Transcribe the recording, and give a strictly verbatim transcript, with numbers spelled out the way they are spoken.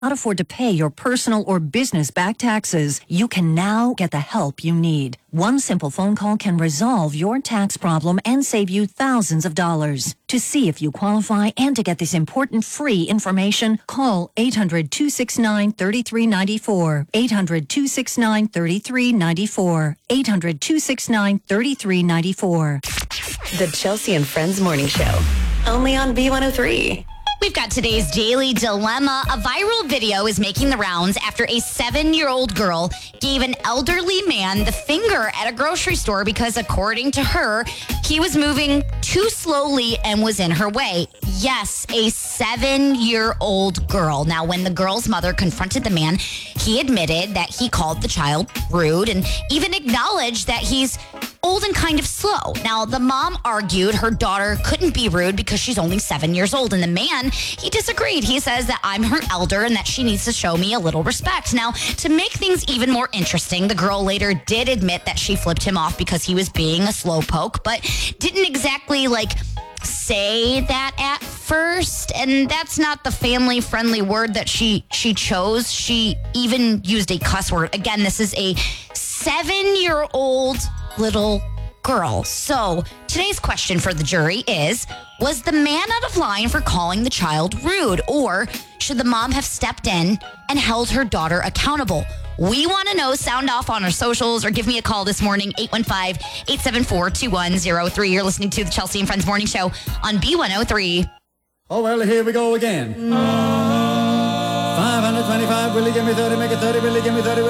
Not afford to pay your personal or business back taxes, you can now get the help you need. One simple phone call can resolve your tax problem and save you thousands of dollars. To see if you qualify and to get this important free information, call eight hundred, two six nine, three three nine four. eight hundred, two six nine, three three nine four. eight hundred, two six nine, three three nine four. The Chelsea and Friends Morning Show. Only on B one oh three. We've got today's Daily Dilemma. A viral video is making the rounds after a seven-year-old girl gave an elderly man the finger at a grocery store because, according to her, he was moving too slowly and was in her way. Yes, a seven-year-old girl. Now, when the girl's mother confronted the man, he admitted that he called the child rude and even acknowledged that he's old and kind of slow. Now, the mom argued her daughter couldn't be rude because she's only seven years old. And the man, he disagreed. He says that I'm her elder and that she needs to show me a little respect. Now, to make things even more interesting, the girl later did admit that she flipped him off because he was being a slowpoke, but didn't exactly, like, say that at first. And that's not the family-friendly word that she she chose. She even used a cuss word. Again, this is a seven-year-old little girl. So today's question for the jury is, was the man out of line for calling the child rude, or should the mom have stepped in and held her daughter accountable? We want to know. Sound off on our socials or give me a call this morning, eight one five, eight seven four, two one zero three. You're listening to the Chelsea and Friends Morning Show on B one oh three. Oh, well, here we go again. five hundred twenty-five, will you give me thirty, make it thirty, will you give me thirty,